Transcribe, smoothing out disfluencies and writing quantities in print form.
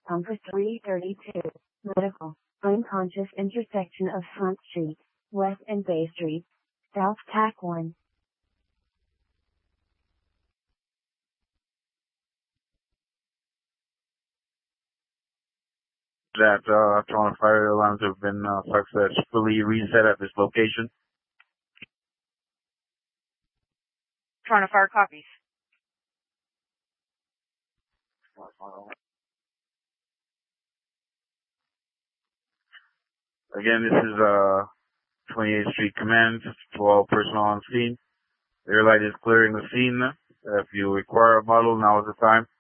Compass 332, Medical, unconscious intersection of Front Street, West and Bay Street, South TAC 1. That Toronto fire alarms have been successfully reset at this location. Toronto Fire copies. Again, this is 28th Street Command to all personnel on scene. The air light is clearing the scene. If you require a bottle, now is the time.